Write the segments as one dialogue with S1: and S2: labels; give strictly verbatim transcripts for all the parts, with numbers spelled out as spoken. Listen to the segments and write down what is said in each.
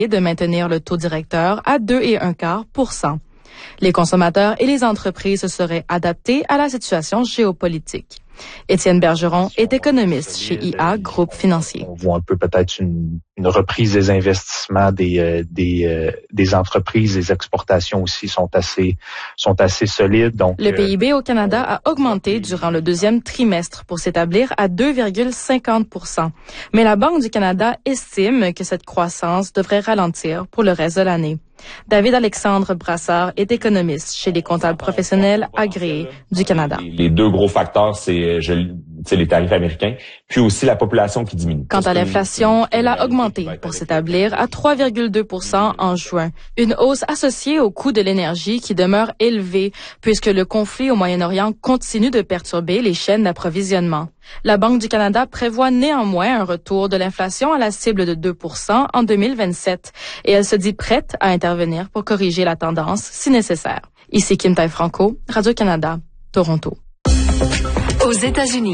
S1: de maintenir le taux directeur à deux virgule un quart pour cent. Les consommateurs et les entreprises se seraient adaptés à la situation géopolitique. Étienne Bergeron est économiste chez I A Groupe Financier.
S2: On voit un peu peut-être une, une reprise des investissements des euh, des euh, des entreprises, les exportations aussi sont assez sont assez solides. Donc
S1: le P I B au Canada a augmenté durant le deuxième trimestre pour s'établir à deux virgule cinquante pour cent. Mais la Banque du Canada estime que cette croissance devrait ralentir pour le reste de l'année. David Alexandre Brassard est économiste chez les comptables professionnels agréés du Canada.
S3: Les deux gros facteurs, c'est, je, c'est les tarifs américains, puis aussi la population qui diminue.
S1: Quant à l'inflation, elle a augmenté pour s'établir à trois virgule deux pour cent en juin. Une hausse associée au coût de l'énergie qui demeure élevé puisque le conflit au Moyen-Orient continue de perturber les chaînes d'approvisionnement. La Banque du Canada prévoit néanmoins un retour de l'inflation à la cible de deux pour cent en deux mille vingt-sept et elle se dit prête à intervenir pour corriger la tendance si nécessaire. Ici Kim Tai-Franco, Radio-Canada, Toronto.
S4: Aux États-Unis.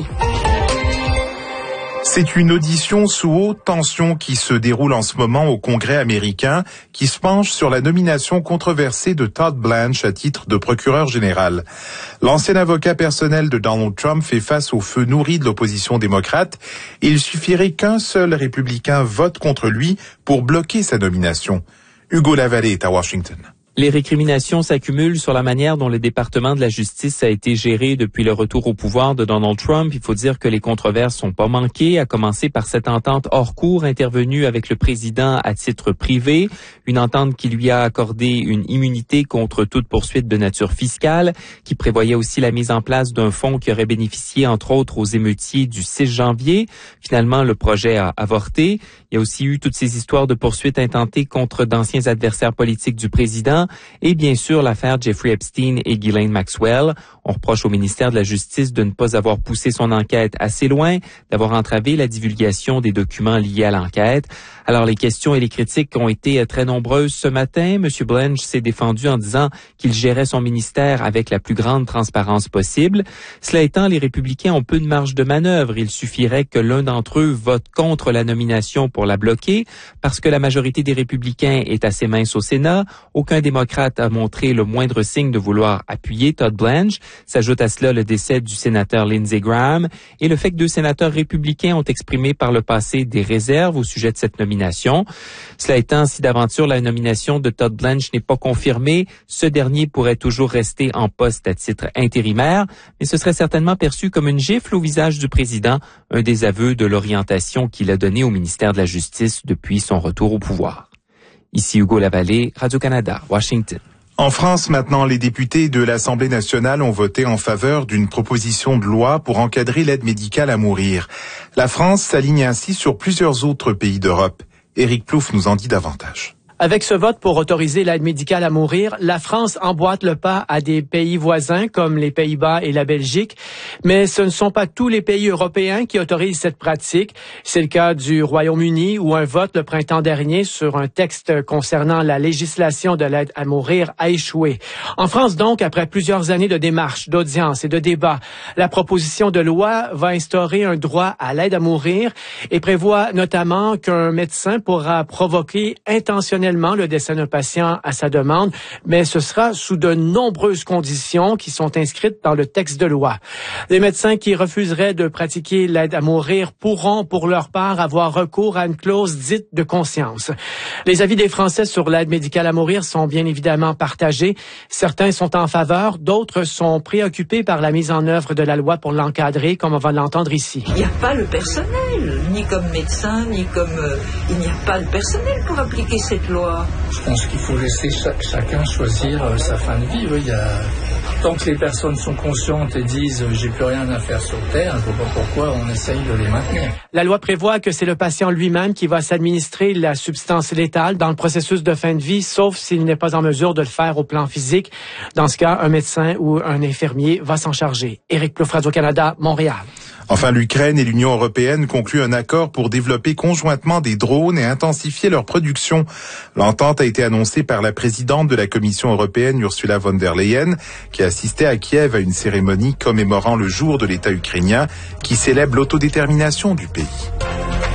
S5: C'est une audition sous haute tension qui se déroule en ce moment au Congrès américain, qui se penche sur la nomination controversée de Todd Blanche à titre de procureur général. L'ancien avocat personnel de Donald Trump fait face au feu nourri de l'opposition démocrate. Il suffirait qu'un seul républicain vote contre lui pour bloquer sa nomination. Hugo Lavallée est à Washington.
S6: Les récriminations s'accumulent sur la manière dont le département de la justice a été géré depuis le retour au pouvoir de Donald Trump. Il faut dire que les controverses sont pas manquées, à commencer par cette entente hors cours intervenue avec le président à titre privé, une entente qui lui a accordé une immunité contre toute poursuite de nature fiscale, qui prévoyait aussi la mise en place d'un fonds qui aurait bénéficié entre autres aux émeutiers du six janvier. Finalement, le projet a avorté. Il y a aussi eu toutes ces histoires de poursuites intentées contre d'anciens adversaires politiques du président. Et bien sûr, l'affaire Jeffrey Epstein et Ghislaine Maxwell. On reproche au ministère de la Justice de ne pas avoir poussé son enquête assez loin, d'avoir entravé la divulgation des documents liés à l'enquête. Alors, les questions et les critiques ont été très nombreuses ce matin. M. Blanche s'est défendu en disant qu'il gérait son ministère avec la plus grande transparence possible. Cela étant, les républicains ont peu de marge de manœuvre. Il suffirait que l'un d'entre eux vote contre la nomination pour la bloquer, parce que la majorité des républicains est assez mince au Sénat. Aucun démocrate a montré le moindre signe de vouloir appuyer Todd Blanche. S'ajoute à cela le décès du sénateur Lindsey Graham et le fait que deux sénateurs républicains ont exprimé par le passé des réserves au sujet de cette nomination. Cela étant, si d'aventure la nomination de Todd Blanche n'est pas confirmée, ce dernier pourrait toujours rester en poste à titre intérimaire, mais ce serait certainement perçu comme une gifle au visage du président, un des aveux de l'orientation qu'il a donnée au ministère de la Justice depuis son retour au pouvoir. Ici Hugo Lavallée, Radio-Canada, Washington.
S5: En France, maintenant, les députés de l'Assemblée nationale ont voté en faveur d'une proposition de loi pour encadrer l'aide médicale à mourir. La France s'aligne ainsi sur plusieurs autres pays d'Europe. Éric Plouffe nous en dit davantage.
S7: Avec ce vote pour autoriser l'aide médicale à mourir, la France emboîte le pas à des pays voisins comme les Pays-Bas et la Belgique. Mais ce ne sont pas tous les pays européens qui autorisent cette pratique. C'est le cas du Royaume-Uni où un vote le printemps dernier sur un texte concernant la législation de l'aide à mourir a échoué. En France donc, après plusieurs années de démarches, d'audiences et de débats, la proposition de loi va instaurer un droit à l'aide à mourir et prévoit notamment qu'un médecin pourra provoquer intentionnellement le décès d'un patient à sa demande, mais ce sera sous de nombreuses conditions qui sont inscrites dans le texte de loi. Les médecins qui refuseraient de pratiquer l'aide à mourir pourront, pour leur part, avoir recours à une clause dite de conscience. Les avis des Français sur l'aide médicale à mourir sont bien évidemment partagés. Certains sont en faveur, d'autres sont préoccupés par la mise en œuvre de la loi pour l'encadrer, comme on va l'entendre ici.
S8: Il n'y a pas le personnel, ni comme médecin, ni comme... Euh, il n'y a pas le personnel pour appliquer cette loi.
S9: Je pense qu'il faut laisser chaque, chacun choisir euh, sa fin de vie. Oui, il y a... Tant que les personnes sont conscientes et disent euh, « j'ai plus rien à faire sur Terre », je ne vois pas pourquoi on essaye de les maintenir.
S7: La loi prévoit que c'est le patient lui-même qui va s'administrer la substance létale dans le processus de fin de vie, sauf s'il n'est pas en mesure de le faire au plan physique. Dans ce cas, un médecin ou un infirmier va s'en charger. Éric Plouffe, Radio-Canada, Montréal.
S5: Enfin, l'Ukraine et l'Union européenne concluent un accord pour développer conjointement des drones et intensifier leur production. L'entente a été annoncée par la présidente de la Commission européenne, Ursula von der Leyen, qui assistait à Kiev à une cérémonie commémorant le jour de l'État ukrainien qui célèbre l'autodétermination du pays.